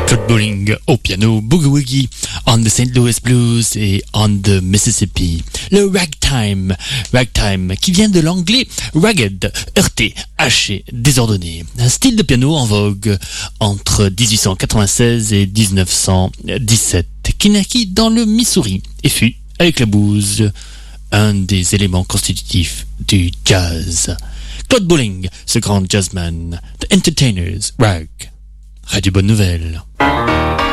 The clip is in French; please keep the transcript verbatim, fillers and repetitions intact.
Claude Bolling au piano, Boogie Woogie on the Saint Louis Blues et on the Mississippi. Le ragtime, ragtime qui vient de l'anglais ragged, heurté, haché, désordonné. Un style de piano en vogue entre dix-huit cent quatre-vingt-seize et dix-neuf cent dix-sept, qui naquit dans le Missouri et fut, avec la bouse, un des éléments constitutifs du jazz. Claude Bolling, ce grand jazzman, The Entertainers, Rag. Radio Bonne Nouvelle.